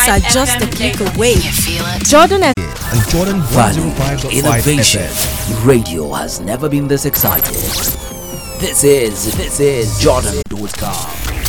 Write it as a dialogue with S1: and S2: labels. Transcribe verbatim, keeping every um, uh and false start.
S1: are just a click away. Jordan F-
S2: and Jordan
S3: Value,
S2: one oh five point five
S3: innovation.
S2: F M.
S3: Radio has never been this excited. This is this is Jordan dot com.